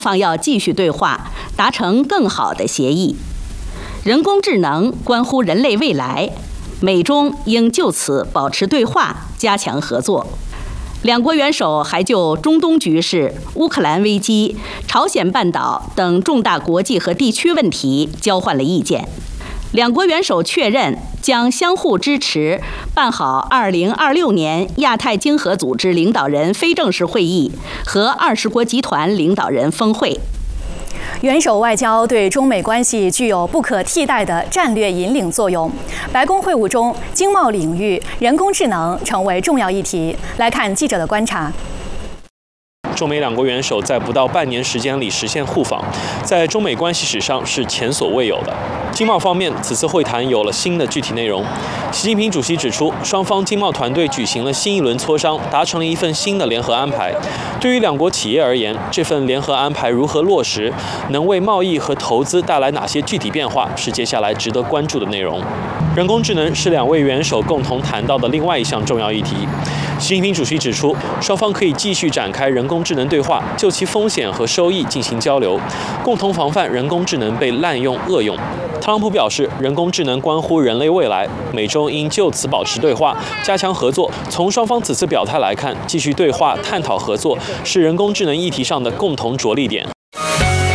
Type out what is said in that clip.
方要继续对话，达成更好的协议。人工智能关乎人类未来，美中应就此保持对话，加强合作。两国元首还就中东局势、乌克兰危机、朝鲜半岛等重大国际和地区问题交换了意见。两国元首确认将相互支持，办好2026年亚太经合组织领导人非正式会议和20国集团领导人峰会。 元首外交对中美关系具有不可替代的战略引领作用。白宫会晤中，经贸领域人工智能成为重要议题。来看记者的观察。 中美两国元首在不到半年时间里实现互访，在中美关系史上是前所未有的。经贸方面，此次会谈有了新的具体内容。习近平主席指出，双方经贸团队举行了新一轮磋商，达成了一份新的联合安排。对于两国企业而言，这份联合安排如何落实，能为贸易和投资带来哪些具体变化，是接下来值得关注的内容。人工智能是两位元首共同谈到的另外一项重要议题。习近平主席指出，双方可以继续展开人工智能对话，就其风险和收益进行交流，共同防范人工智能被滥用恶用。特朗普表示，人工智能关乎人类未来，美中应就此保持对话，加强合作。从双方此次表态来看，继续对话、探讨合作是人工智能议题上的共同着力点。